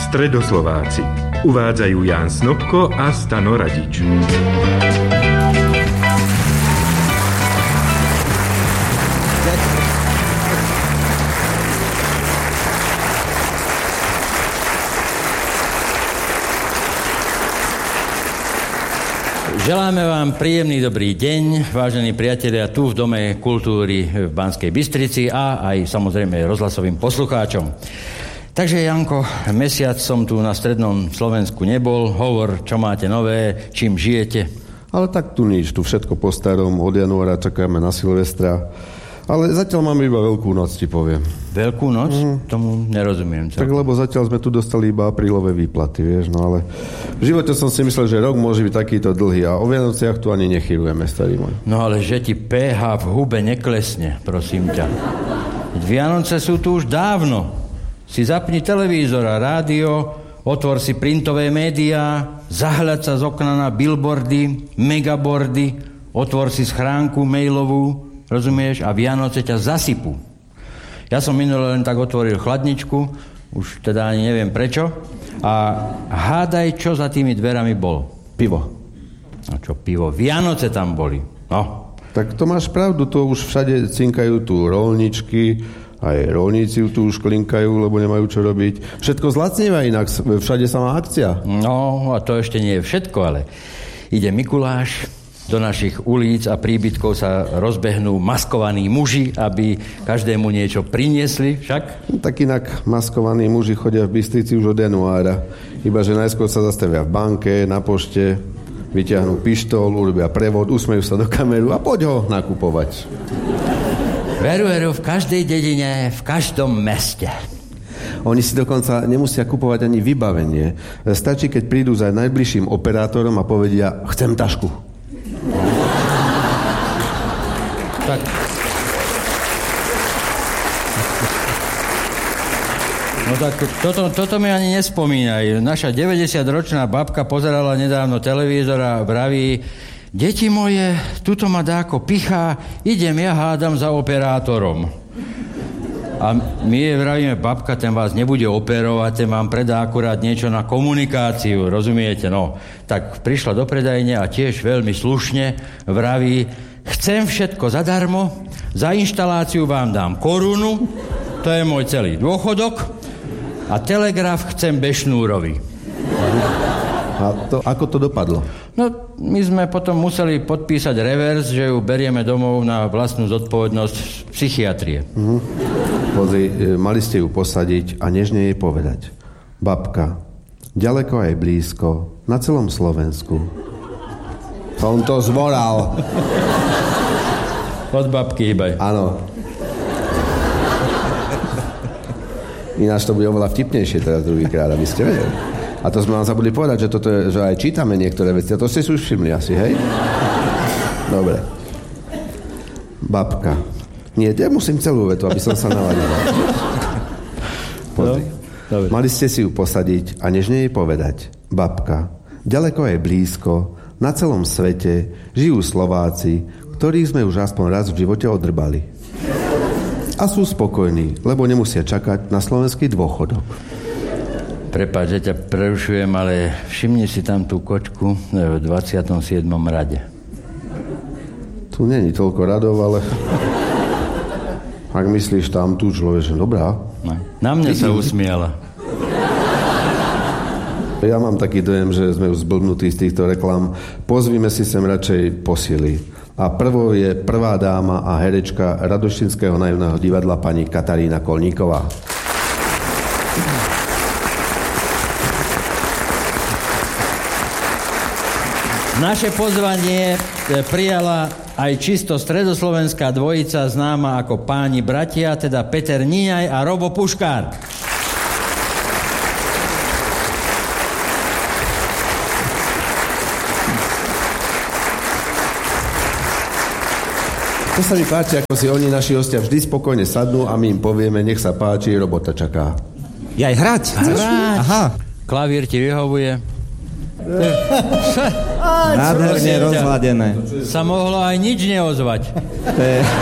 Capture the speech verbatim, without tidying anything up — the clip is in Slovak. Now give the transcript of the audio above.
Stredoslováci. Uvádzajú Ján Snopko a Stano Radič. Želáme vám príjemný dobrý deň, vážení priatelia, tu v Dome kultúry v Banskej Bystrici a aj samozrejme rozhlasovým poslucháčom. Takže, Janko, mesiac som tu na strednom Slovensku nebol. Hovor, čo máte nové, čím žijete? Ale tak tu nič, tu všetko po starom, od januára čakáme na Silvestra. Ale zatiaľ máme iba Veľkú noc, ti poviem. Veľkú noc? Mm. Tomu nerozumiem. Celkom. Tak lebo zatiaľ sme tu dostali iba aprílové výplaty, vieš, no ale v živote som si myslel, že rok môže byť takýto dlhý a o Vianociach tu ani nechýrujeme, starý môj. No ale že ti pé há v hube neklesne, prosím ťa. Vianoce sú tu už dávno. Si zapni televízor a rádio, otvor si printové médiá, zahľad sa z okna na billboardy, megaboardy, otvor si schránku mailovú, rozumieš? A Vianoce ťa zasypú. Ja som minule len tak otvoril chladničku, už teda ani neviem prečo, a hádaj, čo za tými dverami bolo. Pivo. A čo pivo? Vianoce tam boli. No. Tak to máš pravdu, to už všade cinkajú tu roľničky, aj roľníci tu už klinkajú, lebo nemajú čo robiť. Všetko zlacnieva inak, všade sa má akcia. No, a to ešte nie je všetko, ale ide Mikuláš, do našich ulic a príbytkov sa rozbehnú maskovaní muži, aby každému niečo priniesli, však? No, tak inak maskovaní muži chodia v Bystrici už od januára. Iba, že najskôr sa zastavia v banke, na pošte, vyťahnú pištol, urobia prevod, usmejú sa do kameru a poď ho nakupovať. Veru, veru, v každej dedine, v každom meste. Oni si dokonca nemusia kupovať ani vybavenie. Stačí, keď prídu za najbližším operátorom a povedia, chcem tašku. Tak. No tak toto, toto mi ani nespomínaj. Naša deväťdesiatročná babka pozerala nedávno televízor a vraví, deti moje, tuto ma dáko pichá, idem ja hádam za operátorom. A my jej vravíme, babka, ten vás nebude operovať, ten vám predá akurát niečo na komunikáciu, rozumiete? No, tak prišla do predajne a tiež veľmi slušne vraví, chcem všetko zadarmo, za inštaláciu vám dám korunu, to je môj celý dôchodok, a telegraf chcem bešnúrový. A to, ako to dopadlo? No, my sme potom museli podpísať revers, že ju berieme domov na vlastnú zodpovednosť z psychiatrie. Mhm. Pozri, mali ste ju posadiť a nežne jej povedať. Babka, ďaleko aj blízko, na celom Slovensku. On to zvoral. Od babky hýbaj. Áno. Ináč to bude oveľa vtipnejšie teraz druhýkrát, aby ste vedeli. A to sme vám zabudli povedať, že, toto je, že aj čítame niektoré veci. A to ste si už všimli asi, hej? Dobre. Babka. Nie, ja musím celú vetu, aby som sa naladil. Pozri. No, mali ste si ju posadiť a nežne jej povedať. Babka. Ďaleko je blízko, na celom svete žijú Slováci, ktorých sme už aspoň raz v živote odrbali. A sú spokojní, lebo nemusia čakať na slovenský dôchodok. Prepáč, že ťa prerušujem, ale všimni si tam tú kočku v dvadsiatom siedmom rade. Tu není toľko radov, ale ak myslíš tam tú človek, že dobrá. No. Na mne sa usmiala. Ja mám taký dojem, že sme už zblbnutí z týchto reklám. Pozvime si sem radšej posily. A prvou je prvá dáma a herečka Radoštinského naivného divadla pani Katarína Kolníková. Naše pozvanie prijala aj čisto stredoslovenská dvojica známa ako páni bratia, teda Peter Níňaj a Robo Puškár. To sa mi páči, ako si oni, naši hostia, vždy spokojne sadnú a my im povieme, nech sa páči, robota čaká. Jaj, hrať. Hrať. Aha. Klavír ti vyhovuje. Nádherne rozladené. Sa mohlo aj nič neozvať. To je...